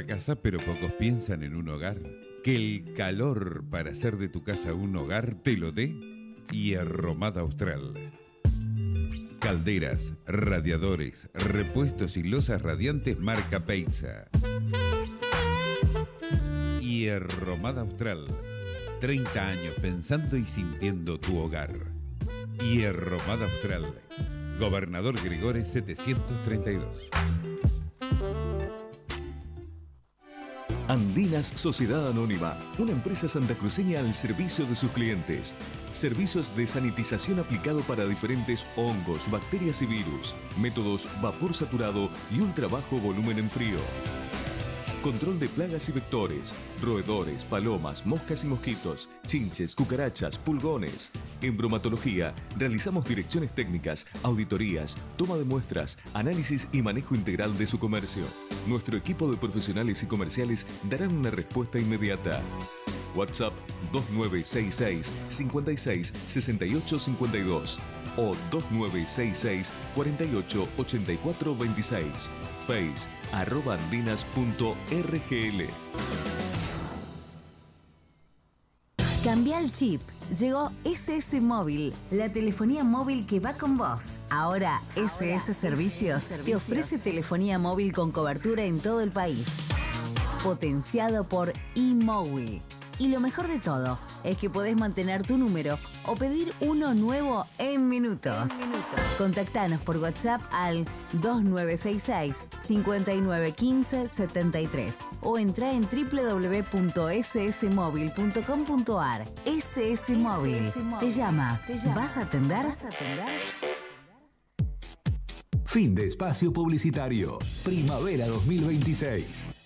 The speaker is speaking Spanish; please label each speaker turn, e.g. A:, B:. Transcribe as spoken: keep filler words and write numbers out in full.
A: casa, pero pocos piensan en un hogar. Que el calor para hacer de tu casa un hogar te lo dé Hierromada Austral. Calderas, radiadores, repuestos y losas radiantes marca Peisa. Hierromada Austral. treinta años pensando y sintiendo tu hogar. Hierromada Austral. Gobernador Gregores setecientos treinta y dos.
B: Andinas Sociedad Anónima, una empresa santacruceña al servicio de sus clientes. Servicios de sanitización aplicado para diferentes hongos, bacterias y virus. Métodos vapor saturado y ultra bajo volumen en frío. Control de plagas y vectores, roedores, palomas, moscas y mosquitos, chinches, cucarachas, pulgones. En bromatología, realizamos direcciones técnicas, auditorías, toma de muestras, análisis y manejo integral de su comercio. Nuestro equipo de profesionales y comerciales darán una respuesta inmediata. WhatsApp dos nueve seis seis, cinco seis, seis ocho cinco dos o dos nueve seis seis, cuatro ocho, ocho cuatro dos seis. Face arroba andinas punto r g l.
C: Cambia el chip. Llegó S S Móvil, la telefonía móvil que va con vos. Ahora, Ahora S S Servicios, S S Servicios te ofrece telefonía móvil con cobertura en todo el país. Potenciado por eMowi. Y lo mejor de todo es que podés mantener tu número o pedir uno nuevo en minutos. En minutos. Contactanos por WhatsApp al dos nueve seis seis, cinco nueve uno cinco, siete tres o entra en doble u doble u doble u punto s s móvil punto com punto a r. S S Móvil te llama. ¿Te llama? ¿Vas a atender? ¿Vas a atender?
D: Fin de espacio publicitario. Primavera dos mil veintiséis.